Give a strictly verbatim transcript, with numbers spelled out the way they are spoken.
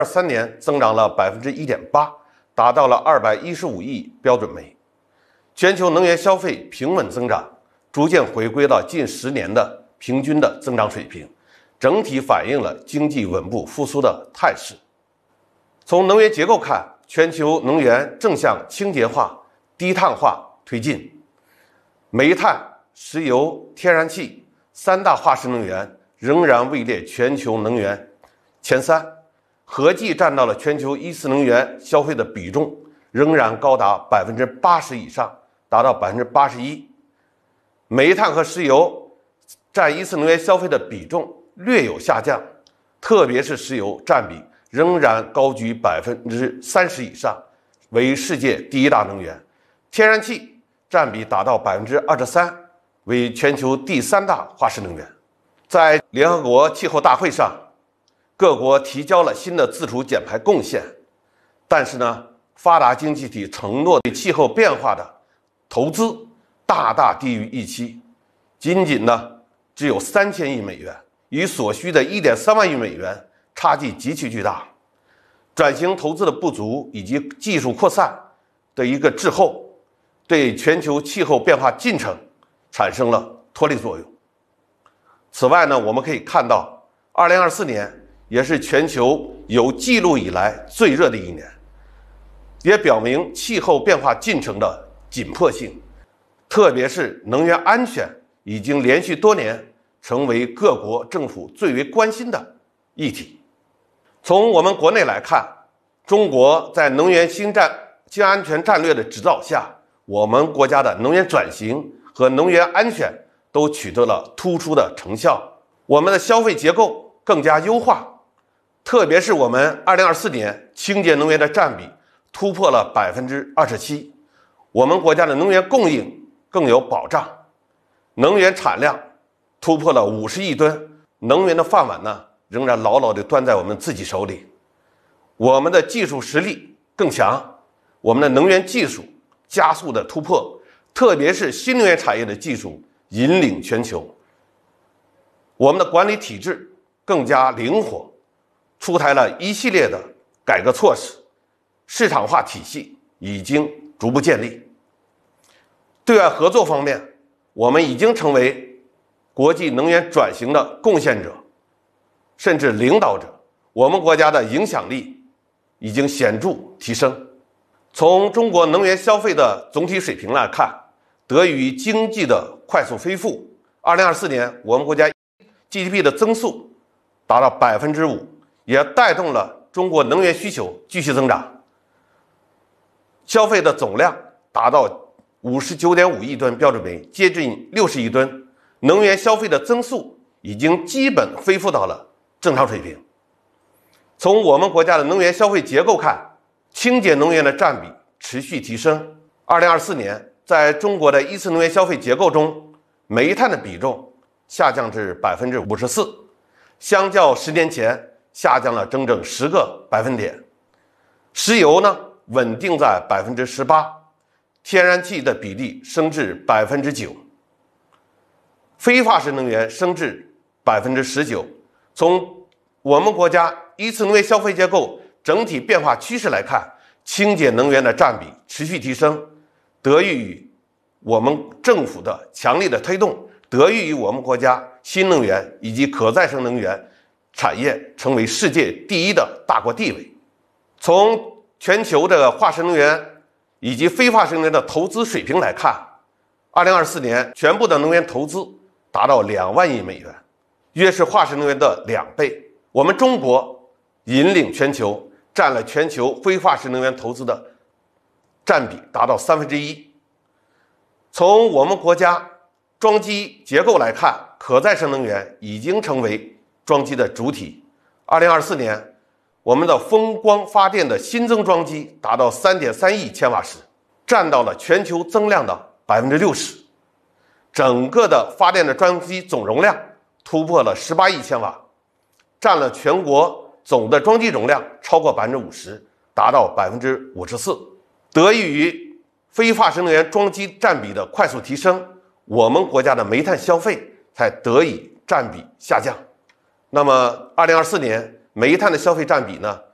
二三年增长了 百分之一点八， 达到了二百一十五亿标准煤。全球能源消费平稳增长，逐渐回归到近十年的平均的增长水平，整体反映了经济稳步复苏的态势。从能源结构看，全球能源正向清洁化、低碳化推进，煤炭、石油、天然气三大化石能源仍然位列全球能源前三，合计占到了全球一次能源消费的比重仍然高达 百分之八十 以上，达到 百分之八十一。 煤炭和石油占一次能源消费的比重略有下降，特别是石油占比仍然高居 百分之三十 以上，为世界第一大能源。天然气占比达到 百分之二十三， 为全球第三大化石能源。在联合国气候大会上，各国提交了新的自主减排贡献，但是呢，发达经济体承诺对气候变化的投资大大低于预期，仅仅呢只有三千亿美元，与所需的 一点三万亿美元差距极其巨大。转型投资的不足以及技术扩散的一个滞后，对全球气候变化进程产生了拖累作用。此外呢，我们可以看到二零二四年也是全球有记录以来最热的一年，也表明气候变化进程的紧迫性，特别是能源安全已经连续多年成为各国政府最为关心的议题。从我们国内来看，中国在能源新战新安全战略的指导下，我们国家的能源转型和能源安全都取得了突出的成效，我们的消费结构更加优化，特别是我们二零二四年清洁能源的占比突破了 百分之二十七， 我们国家的能源供应更有保障，能源产量突破了五十亿吨，能源的饭碗呢仍然牢牢地端在我们自己手里。我们的技术实力更强，我们的能源技术加速的突破，特别是新能源产业的技术引领全球。我们的管理体制更加灵活，出台了一系列的改革措施，市场化体系已经逐步建立。对外合作方面，我们已经成为国际能源转型的贡献者，甚至领导者，我们国家的影响力已经显著提升。从中国能源消费的总体水平来看，得益于经济的快速恢复，二零二四年我们国家 G D P 的增速达到 百分之五， 也带动了中国能源需求继续增长，消费的总量达到 五十九点五亿吨标准煤，接近六十亿吨，能源消费的增速已经基本恢复到了正常水平。从我们国家的能源消费结构看，清洁能源的占比持续提升。二零二四年，在中国的一次能源消费结构中，煤炭的比重下降至 百分之五十四， 相较十年前下降了整整十个百分点。石油呢，稳定在 百分之十八， 天然气的比例升至 百分之九， 非化石能源升至 百分之十九。 从我们国家一次能源消费结构整体变化趋势来看，清洁能源的占比持续提升，得益于我们政府的强力的推动，得益于我们国家新能源以及可再生能源产业成为世界第一的大国地位。从全球的化石能源以及非化石能源的投资水平来看，二零二四年全部的能源投资达到两万亿美元，约是化石能源的两倍。我们中国引领全球，占了全球非化石能源投资的占比达到三分之一。从我们国家装机结构来看，可再生能源已经成为装机的主体。二零二四年，我们的风光发电的新增装机达到 三点三亿千瓦时，占到了全球增量的 百分之六十。整个的发电的装机总容量突破了十八亿千瓦，占了全国总的装机容量超过 百分之五十， 达到 百分之五十四。 得益于非化石能源装机占比的快速提升，我们国家的煤炭消费才得以占比下降。那么二零二四年煤炭的消费占比呢，